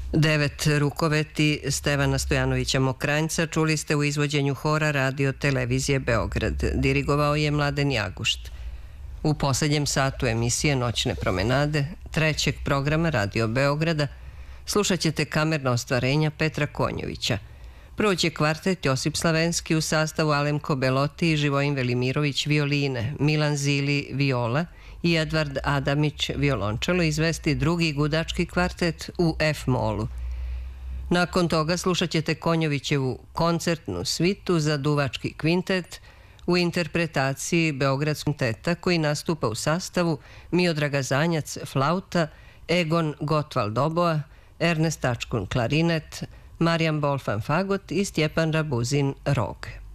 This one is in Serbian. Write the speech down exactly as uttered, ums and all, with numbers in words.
Devet rukoveti Stevana Stojanovića Mokranjca čuli ste u izvođenju hora Radio Televizije Beograd. Dirigovao je Mladen Jagušt. U poslednjem satu emisije Noćne promenade, trećeg programa Radio Beograda, slušat ćete kamerna ostvarenja Petra Konjovića. Prođe kvartet Josip Slavenski u sastavu Alemko Beloti i Živojin Velimirović violine, Milan Zili viola i Edvard Adamić violončelo izvesti drugi gudački kvartet u F-molu. Nakon toga slušat ćete Konjovićevu koncertnu svitu za duvački kvintet u interpretaciji Beogradskog kvinteta koji nastupa u sastavu Miodraga Zanjac flauta, Egon Gottwald oboa, Ernest Tačkun klarinet, Marijan Bolfan fagot i Stjepan Rabuzin rog.